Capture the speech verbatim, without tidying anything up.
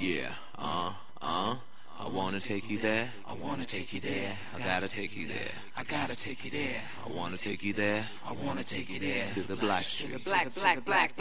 Yeah, uh, uh. I wanna take you there. I wanna take you there. I gotta take you there. I gotta take you there. I wanna take you there. I wanna take you there. To the black streets. Black, black, black,